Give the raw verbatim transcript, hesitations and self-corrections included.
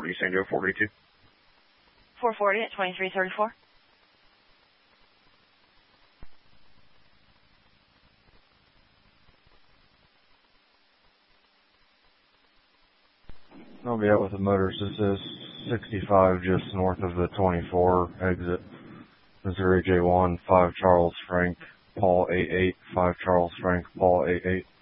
forty, San Diego forty-two. four forty at twenty-three thirty-four. I'll be out with the motors. This is sixty-five just north of the twenty-four exit. Missouri J one, five Charles Frank, Paul eight eight, five Charles Frank, Paul eight eight.